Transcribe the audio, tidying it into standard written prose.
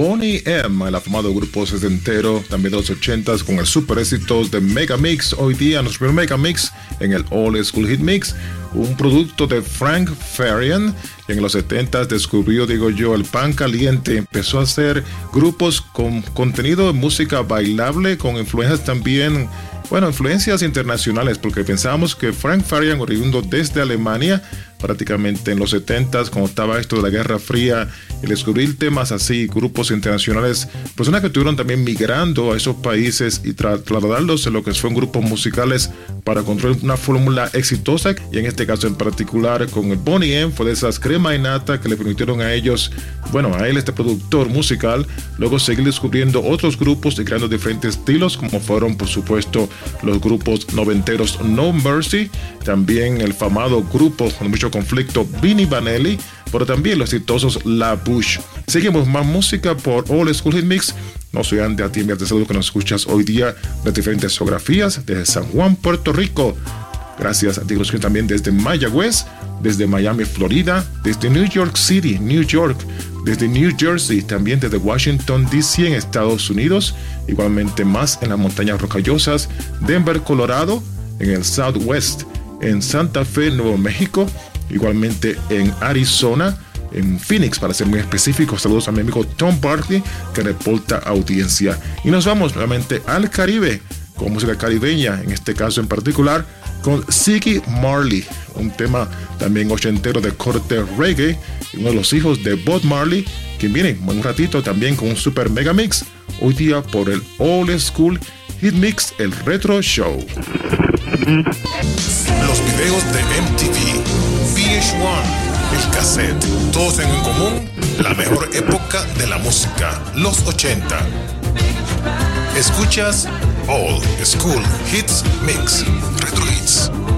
Boney M, el afamado grupo sesentero, también de los 80s, con el super éxito de Mega Mix. Hoy día nuestro primer Mega Mix en el Old School Hit Mix, un producto de Frank Farian, que en los 70s descubrió, digo yo, el pan caliente. Empezó a hacer grupos con contenido de música bailable, con influencias también, bueno, influencias internacionales, porque pensábamos que Frank Farian, oriundo desde Alemania, prácticamente en los 70s, cuando estaba esto de la Guerra Fría, el descubrir temas así, grupos internacionales, personas que estuvieron también migrando a esos países y trasladarlos en lo que fueron grupos musicales para construir una fórmula exitosa, y en este caso en particular con el Boney M, fue de esas crema y nata que le permitieron a ellos, bueno, a él, este productor musical, luego seguir descubriendo otros grupos y creando diferentes estilos, como fueron por supuesto los grupos noventeros No Mercy, también el famado grupo con mucho conflicto Vinnie Vanilli, pero también los exitosos La Bush. Seguimos más música por Old School Hit Mix. No soy Andy, a ti me saludo que nos escuchas hoy día de diferentes geografías, desde San Juan, Puerto Rico. Gracias a ti que también desde Mayagüez, desde Miami, Florida, desde New York City, New York, desde New Jersey, también desde Washington, D.C. en Estados Unidos, igualmente más en las montañas rocallosas, Denver, Colorado, en el Southwest, en Santa Fe, Nuevo México, igualmente en Arizona, en Phoenix, para ser muy específicos. Saludos a mi amigo Tom Barkley, que reporta audiencia. Y nos vamos nuevamente al Caribe, con música caribeña, en este caso en particular, con Ziggy Marley, un tema también ochentero de corte reggae, y uno de los hijos de Bob Marley, quien viene en un ratito también con un super mega mix, hoy día por el Old School Hit Mix, el Retro Show. Los videos de MTV, VH1, el cassette, todos en común, la mejor época de la música, los 80. Escuchas Old School Hits Mix, Retro Hits.